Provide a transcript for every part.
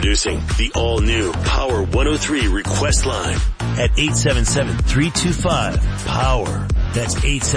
Introducing the all-new Power 103 request line at 877-325-POWER. That's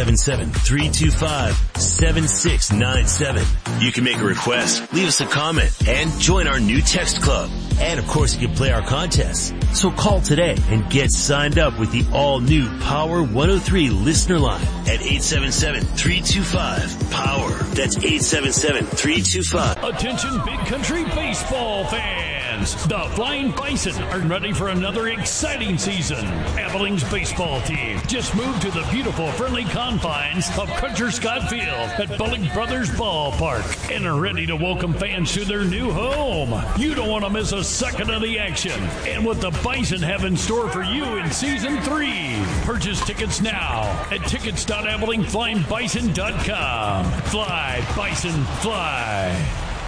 877-325-7697. You can make a request, leave us a comment, and join our new text club. And of course, you can play our contests. So call today and get signed up with the all-new Power 103 listener line at 877-325-POWER. That's 877-325. Attention Big Country baseball fans. The Flying Bison are ready for another exciting season. Abilene's baseball team just moved to the beautiful, friendly confines of Crutcher Scott Field at Bullock Brothers Ballpark and are ready to welcome fans to their new home. You don't want to miss a second of the action and what the Bison have in store for you in Season 3. Purchase tickets now at tickets.abileneflyingbison.com. Fly, Bison, fly.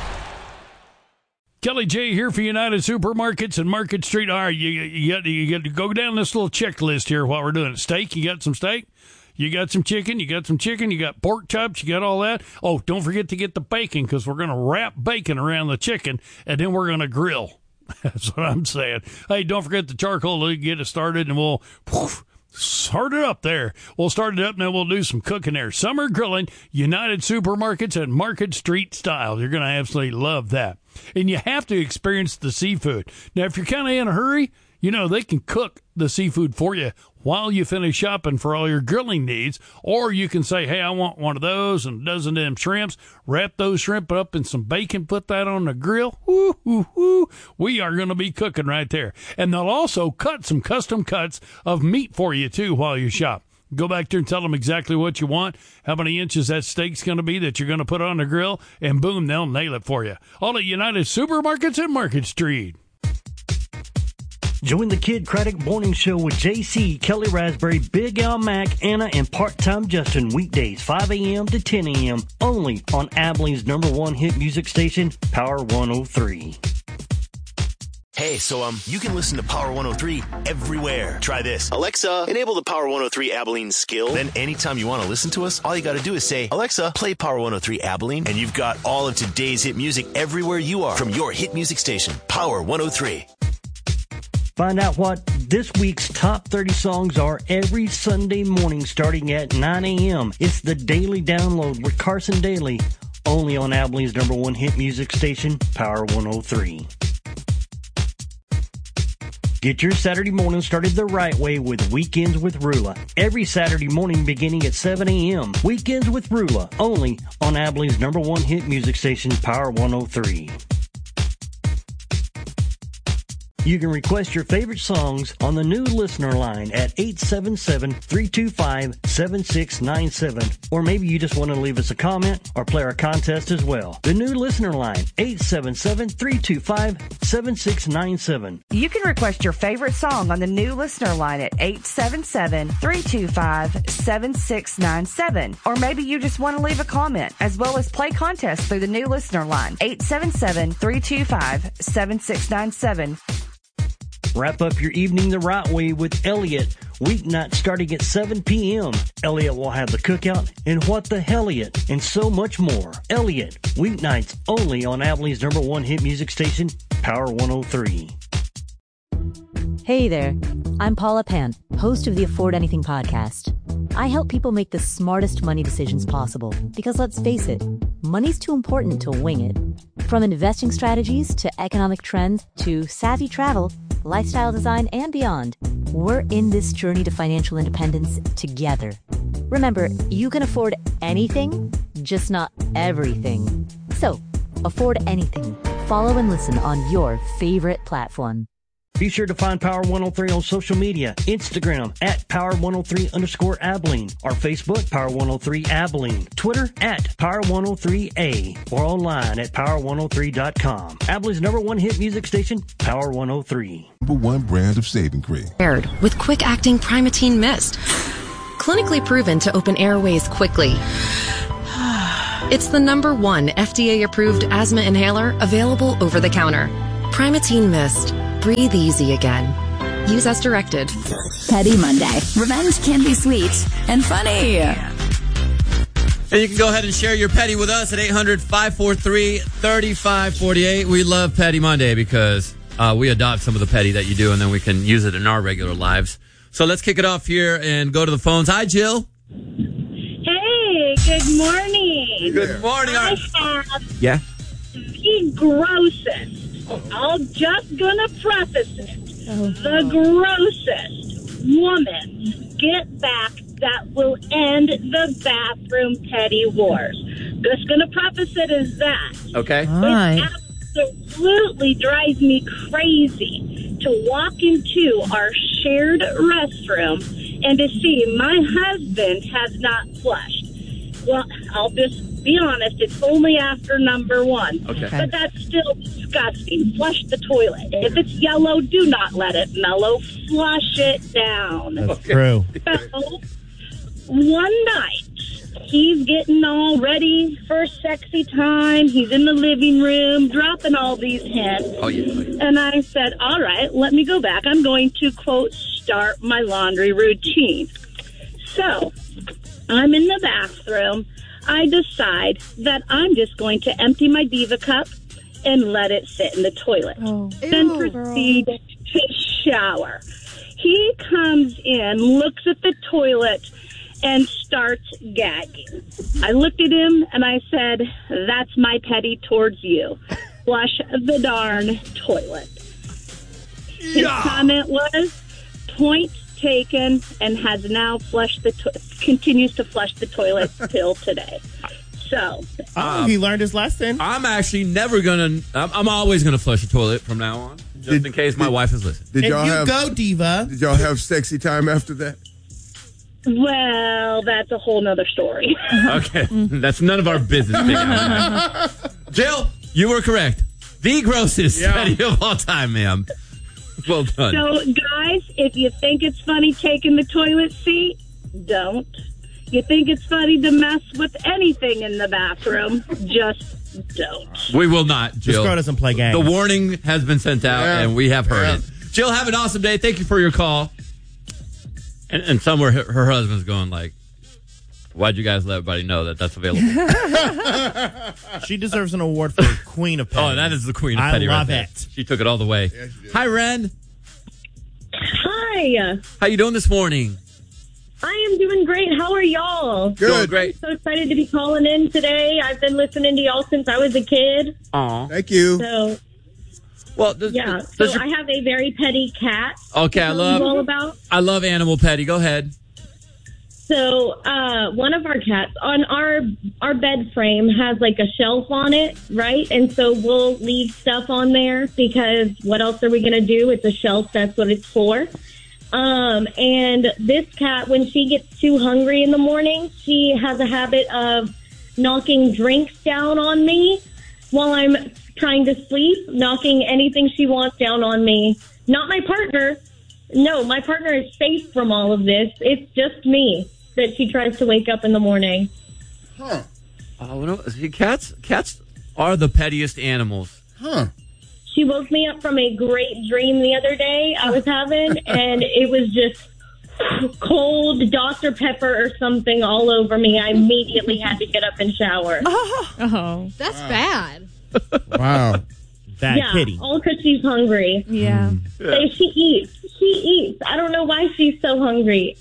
Kelly J here for United Supermarkets and Market Street. All right, you got to go down this little checklist here while we're doing it. Steak, you got some steak? You got some chicken? You got some chicken? You got pork chops? You got all that? Oh, don't forget to get the bacon because we're going to wrap bacon around the chicken and then we're going to grill. That's what I'm saying. Hey, don't forget the charcoal to get it started and we'll start it up there. We'll start it up and then we'll do some cooking there. Summer grilling, United Supermarkets and Market Street style. You're going to absolutely love that. And you have to experience the seafood. Now, if you're kind of in a hurry, you know, they can cook the seafood for you while you finish shopping for all your grilling needs. Or you can say, hey, I want one of those and a dozen of them shrimps. Wrap those shrimp up in some bacon, put that on the grill. Woo, woo, woo. We are going to be cooking right there. And they'll also cut some custom cuts of meat for you, too, while you shop. Go back there and tell them exactly what you want, how many inches that steak's going to be that you're going to put on the grill, and boom, they'll nail it for you. All at United Supermarkets and Market Street. Join the Kid Craddock Morning Show with JC, Kelly Raspberry, Big Al Mack, Anna, and Part-Time Justin weekdays 5 a.m. to 10 a.m. only on Abilene's #1 hit music station, Power 103. Hey, so you can listen to Power 103 everywhere. Try this. Alexa, enable the Power 103 Abilene skill. Then anytime you want to listen to us, all you got to do is say, Alexa, play Power 103 Abilene, and you've got all of today's hit music everywhere you are from your hit music station, Power 103. Find out what this week's top 30 songs are every Sunday morning starting at 9 a.m. It's the Daily Download with Carson Daly, only on Abilene's #1 hit music station, Power 103. Get your Saturday morning started the right way with Weekends with Rula. Every Saturday morning beginning at 7 a.m. Weekends with Rula, only on Abilene's #1 hit music station, Power 103. You can request your favorite songs on the new listener line at 877-325-7697. Or maybe you just want to leave us a comment or play our contest as well. The new listener line, 877-325-7697. You can request your favorite song on the new listener line at 877-325-7697. Or maybe you just want to leave a comment as well as play contests through the new listener line, 877-325-7697. Wrap up your evening the right way with Elliot, weeknights starting at 7 p.m. Elliot will have the cookout and What the Helliot and so much more. Elliot, weeknights only on Abilene's #1 hit music station, Power 103. Hey there, I'm Paula Pan, host of the Afford Anything podcast. I help people make the smartest money decisions possible because let's face it, money's too important to wing it. From investing strategies to economic trends to savvy travel, lifestyle design, and beyond, we're in this journey to financial independence together. Remember, you can afford anything, just not everything. So, afford anything. Follow and listen on your favorite platform. Be sure to find Power 103 on social media, Instagram at Power103_Abilene, or Facebook, Power 103 Abilene, Twitter at Power 103A, or online at Power103.com. Abilene's #1 hit music station, Power 103. #1 brand of shaving cream. Paired with quick-acting Primatene Mist. Clinically proven to open airways quickly. It's the #1 FDA-approved asthma inhaler available over the counter. Primatene Mist. Breathe easy again. Use as directed. Petty Monday. Revenge can be sweet and funny. And you can go ahead and share your petty with us at 800-543-3548. We love Petty Monday because we adopt some of the petty that you do, and then we can use it in our regular lives. So let's kick it off here and go to the phones. Hi, Jill. Hey, good morning. Good morning. I have Yeah. the grossest. I'm just going to preface it. The grossest woman's get back that will end the bathroom petty wars. Just going to preface it as that. Okay. It absolutely drives me crazy to walk into our shared restroom and to see my husband has not flushed. Well, I'll just be honest, it's only after number one. Okay. But that's still disgusting. Flush the toilet. If it's yellow, do not let it mellow. Flush it down. That's true. So, one night, he's getting all ready for sexy time. He's in the living room, dropping all these hints. Oh, yeah. And I said, all right, let me go back. I'm going to, quote, start my laundry routine. So, I'm in the bathroom. I decide that I'm just going to empty my Diva cup and let it sit in the toilet. Then proceed to shower. He comes in, looks at the toilet, and starts gagging. I looked at him and I said, that's my petty towards you. Flush the darn toilet. His comment was, point taken, and has now continues to flush the toilet till today. So, he learned his lesson. I'm actually never going to, I'm always going to flush the toilet from now on, just in case my wife is listening. Did y'all go, Diva. Did y'all have sexy time after that? well, that's a whole nother story. Okay. That's none of our business. Jill, you were correct. The grossest petty of all time, ma'am. Well done. So, guys, if you think it's funny taking the toilet seat, don't. You think it's funny to mess with anything in the bathroom, just don't. We will not, Jill. This girl doesn't play games. The warning has been sent out, and we have heard it. Jill, have an awesome day. Thank you for your call. And somewhere her husband's going like, why'd you guys let everybody know that that's available? She deserves an award for Queen of Petty. Oh, that is the Queen of Petty. I love right it. She took it all the way. Yeah, she did. Hi, Ren. Hi. How you doing this morning? I am doing great. How are y'all? Doing great. So excited to be calling in today. I've been listening to y'all since I was a kid. Aw. Thank you. So, well, I have a very petty cat. Okay, I love animal petty. Go ahead. So, one of our cats on our bed frame has like a shelf on it, right? And so we'll leave stuff on there because what else are we going to do? It's a shelf. That's what it's for. And this cat, when she gets too hungry in the morning, she has a habit of knocking drinks down on me while I'm trying to sleep, knocking anything she wants down on me. Not my partner. No, my partner is safe from all of this. It's just me that she tries to wake up in the morning. Huh. Oh, no. See, cats are the pettiest animals. Huh. She woke me up from a great dream the other day I was having, and it was just cold Dr. Pepper or something all over me. I immediately had to get up and shower. Oh, that's bad. Wow. Bad kitty. All because she's hungry. Yeah. So she eats. I don't know why she's so hungry.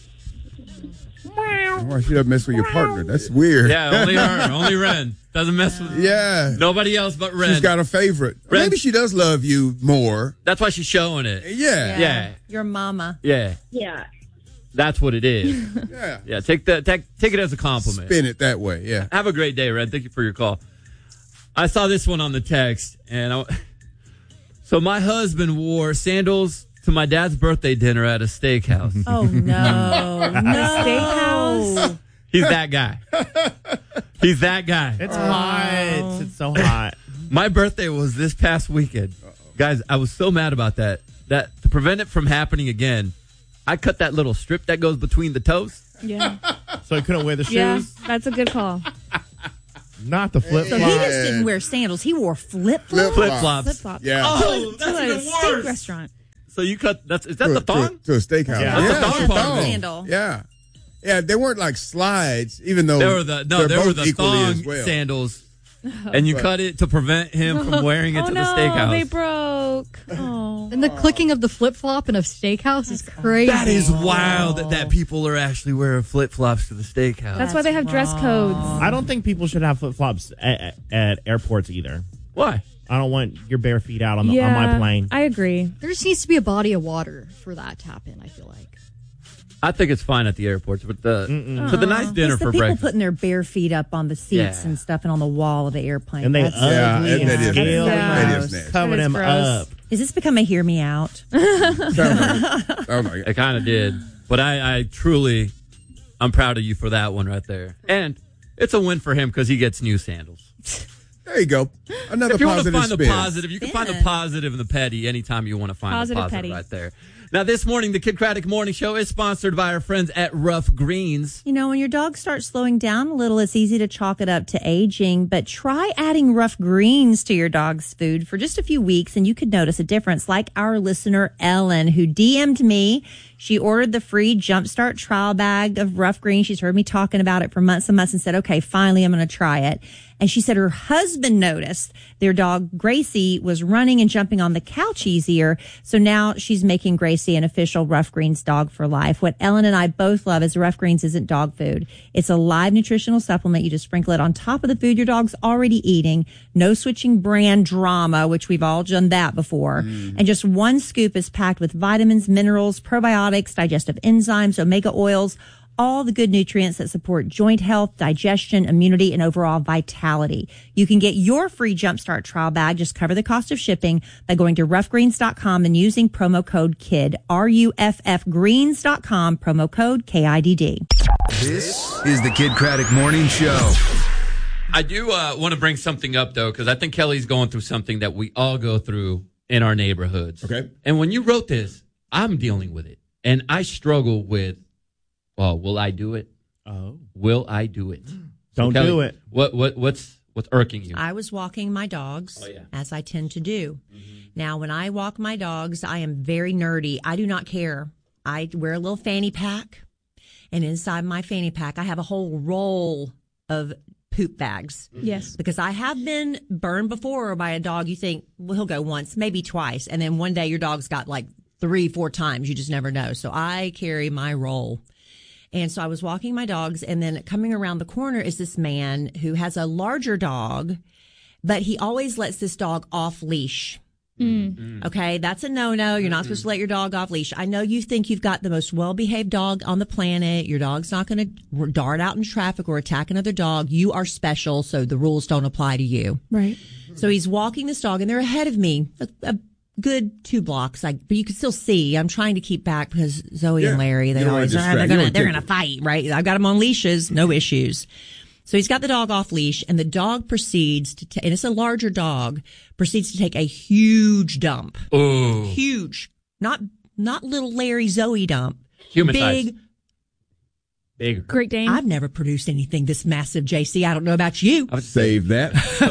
Why she doesn't mess with your partner? That's weird. Yeah, only her. Only Ren. Doesn't mess with nobody else but Ren. She's got a favorite. Ren. Maybe she does love you more. That's why she's showing it. Yeah. Your mama. Yeah. Yeah. That's what it is. Yeah. Yeah. Take it as a compliment. Spin it that way. Yeah. Have a great day, Ren. Thank you for your call. I saw this one on the text, and so my husband wore sandals to my dad's birthday dinner at a steakhouse. Oh, no. Steakhouse? He's that guy. He's that guy. It's hot. It's so hot. My birthday was this past weekend. Guys, I was so mad about that. That to prevent it from happening again, I cut that little strip that goes between the toes. Yeah. So he couldn't wear the shoes? Yeah, that's a good call. Not the flip-flops. So he just didn't wear sandals. He wore flip-flops. Flip-flops. Flip-flops. Yeah. Oh, To that's a even steak worse. restaurant. So you cut, is that the thong? To a steakhouse. Yeah. That's the thong part of it. Sandal. Yeah. Yeah, they weren't like slides, even though They were the equally thong as well. sandals, and you cut it to prevent him from wearing it to the steakhouse. They broke. Oh. And the clicking of the flip flop in a steakhouse is crazy. That is wild that people are actually wearing flip flops to the steakhouse. That's why they have dress codes. I don't think people should have flip flops at airports either. Why? I don't want your bare feet out on my plane. I agree. There just needs to be a body of water for that to happen, I feel like. I think it's fine at the airports, but for the nice dinner it's the for people breakfast. putting their bare feet up on the seats Yeah. and stuff and on the wall of the airplane. And they That's ugly and that is scale nasty. and cover them up. Is this become a hear me out? It kind of did. But I'm proud of you for that one right there. And it's a win for him because he gets new sandals. There you go. Another If you want to positive find the spin. positive, you can find the positive in the petty anytime you want to find Positive the positive petty. right there. Now, this morning, the Kid Craddock Morning Show is sponsored by our friends at Rough Greens. You know, when your dog starts slowing down a little, it's easy to chalk it up to aging, but try adding Rough Greens to your dog's food for just a few weeks and you could notice a difference, like our listener, Ellen, who DM'd me. She ordered the free Jumpstart trial bag of Rough Greens. She's heard me talking about it for months and months and said, okay, finally, I'm going to try it. And she said her husband noticed their dog Gracie was running and jumping on the couch easier. So now she's making Gracie an official Rough Greens dog for life. What Ellen and I both love is Rough Greens isn't dog food. It's a live nutritional supplement. You just sprinkle it on top of the food your dog's already eating. No switching brand drama, which we've all done that before. And just one scoop is packed with vitamins, minerals, probiotics, digestive enzymes, omega oils, all the good nutrients that support joint health, digestion, immunity, and overall vitality. You can get your free Jumpstart trial bag. Just cover the cost of shipping by going to roughgreens.com and using promo code KID, RUFFgreens.com, promo code KIDD. This is the Kid Craddock Morning Show. I do want to bring something up, though, because I think Kelly's going through something that we all go through in our neighborhoods. Okay. And when you wrote this, I'm dealing with it. And I struggle with, will I do it? Oh. Will I do it? Don't Kelly, do it. What's irking you? I was walking my dogs, as I tend to do. Now, when I walk my dogs, I am very nerdy. I do not care. I wear a little fanny pack, and inside my fanny pack, I have a whole roll of poop bags. Yes. Because I have been burned before by a dog. You think, well, he'll go once, maybe twice, and then one day your dog's got like 3-4 times. You just never know. So I carry my roll. And so I was walking my dogs, and then coming around the corner is this man who has a larger dog, but he always lets this dog off leash. Okay, that's a no-no. You're not supposed to let your dog off leash. I know you think you've got the most well-behaved dog on the planet. Your dog's not going to dart out in traffic or attack another dog. You are special, so the rules don't apply to you. Right. So he's walking this dog, and they're ahead of me, a good 2 blocks. But you can still see. I'm trying to keep back because Zoe and Larry, they always they're gonna fight, right? I've got them on leashes, no issues. So he's got the dog off leash, and the dog proceeds to, and it's a larger dog, proceeds to take a huge dump. Oh, huge, not little Larry Zoe dump. Human big. size. Bigger. Great Dane. I've never produced anything this massive, JC. I don't know about you. Save that.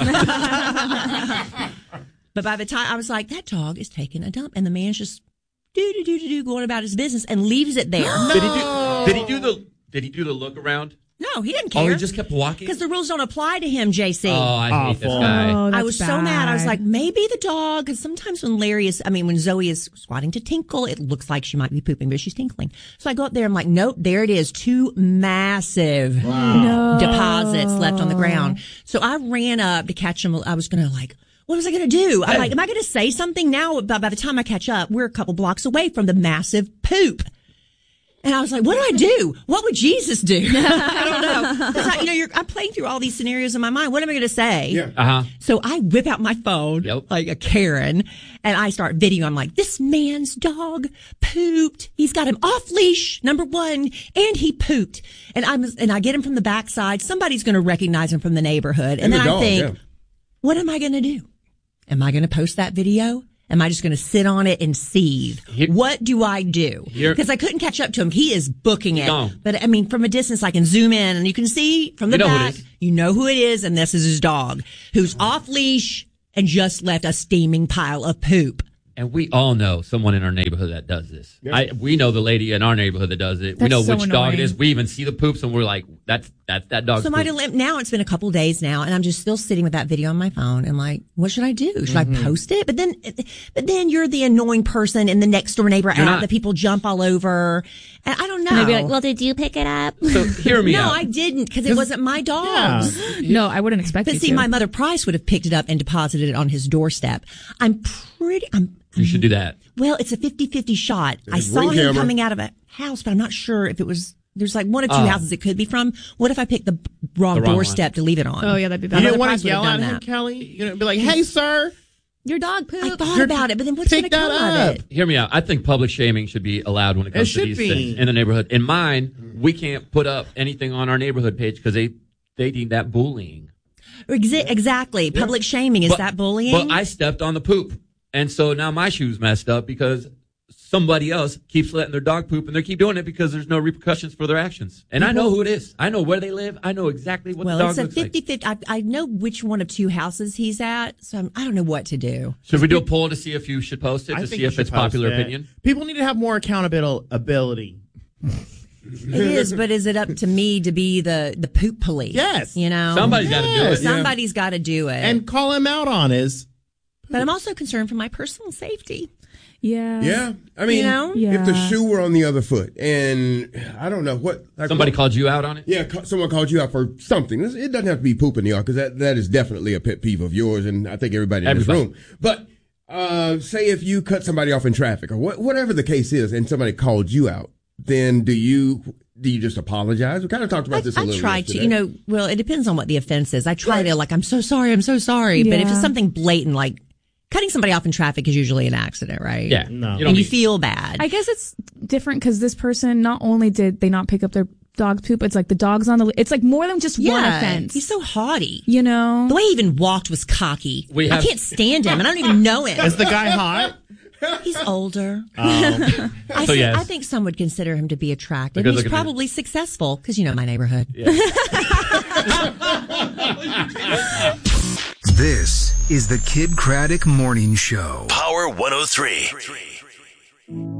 But by the time I was like, that dog is taking a dump, and the man's just do going about his business and leaves it there. Did he do the look around? No, he didn't care. Oh, he just kept walking? Because the rules don't apply to him, JC. Oh, I hate this guy. Oh, I was so mad. I was like, maybe the dog, because sometimes when Zoe is squatting to tinkle, it looks like she might be pooping, but she's tinkling. So I go up there, I'm like, nope, there it is. 2 massive deposits left on the ground. So I ran up to catch him. I was going to what was I going to do? I'm like, am I going to say something now? By the time I catch up, we're a couple blocks away from the massive poop. And I was like, what do I do? What would Jesus do? I don't know. 'Cause I'm playing through all these scenarios in my mind. What am I going to say? Yeah. So I whip out my phone like a Karen and I start videoing. I'm like, this man's dog pooped. He's got him off leash, number 1, and he pooped. And I get him from the backside. Somebody's going to recognize him from the neighborhood. And then I think, what am I going to do? Am I going to post that video? Am I just going to sit on it and seethe? What do I do? Because I couldn't catch up to him. He is booking it. But I mean, from a distance, I can zoom in and you can see from the back. You know who it is. And this is his dog who's off leash and just left a steaming pile of poop. And we all know someone in our neighborhood that does this. Yep. We know the lady in our neighborhood that does it. We know which dog it is. We even see the poops, and we're like, that's that dog's So poop. now it's been a couple days now, and I'm just still sitting with that video on my phone. And like, what should I do? Should I post it? But then you're the annoying person in the next door neighbor app that people jump all over. And I don't know. And they'd be like, well, did you pick it up? So hear me out. No, I didn't, because it wasn't my dogs. Yeah. No, I wouldn't expect But you see, to. my mother Price would have picked it up and deposited it on his doorstep. You should do that. Well, it's a 50-50 shot. I There's saw ring him camera. coming out of a house, but I'm not sure if it was. There's like one of two Oh. houses it could be from. What if I picked the wrong wrong doorstep to leave it on? Oh, yeah, that'd be You bad. didn't want Price to would have yell at done him, that. Kelly? You're going to be like, hey, sir. Your dog poop. I thought about it, but then what's going to Pick come that of up. it? Hear me out. I think public shaming should be allowed when it comes It to should these be. things in the neighborhood. In mine, we can't put up anything on our neighborhood page because they deem that bullying. Exactly. Public shaming. Is that bullying? But I stepped on the poop. And so now my shoe's messed up because somebody else keeps letting their dog poop, and they keep doing it because there's no repercussions for their actions. And I know who it is. I know where they live. I know exactly what the dog it's a looks like. 50-50. I know which one of two houses he's at, so I don't know what to do. Should we do a poll to see if you should post it, I to think see you if should it's post popular it. opinion? People need to have more accountability. It is, but is it up to me to be the poop police? Yes. You know? Somebody's got to do it. Somebody's got to do it. And call him out on his. But I'm also concerned for my personal safety. Yeah. Yeah. I mean, You know? if the Yeah. shoe were on the other foot and I don't know what. Like Somebody called you out on it? Yeah, someone called you out for something. It doesn't have to be poop in the yard because that is definitely a pet peeve of yours and I think everybody in this room. But say if you cut somebody off in traffic or whatever the case is and somebody called you out, then do you just apologize? We kind of talked about this a little I bit try to, today. well, it depends on what the offense is. I try to, like, I'm so sorry. But if it's something blatant, like cutting somebody off in traffic is usually an accident, right? Yeah. No. And you feel bad. I guess it's different because this person, not only did they not pick up their dog's poop, it's like the dog's on it's like more than just one offense. He's so haughty. You know? The way he even walked was cocky. I can't stand him, and I don't even know him. Is the guy hot? He's older. Oh. I think some would consider him to be attractive. He's probably successful because you know my neighborhood. This is the Kid Craddock Morning Show. Power 103.